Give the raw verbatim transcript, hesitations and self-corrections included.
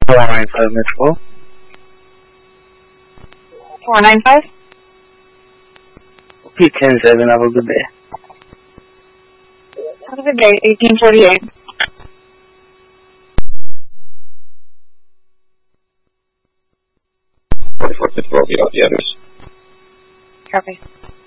four nine five Metro. four nine five? P ten seven, have a good day. Have a good day, eighteen forty-eight. forty-four fifty-four, the others. Copy.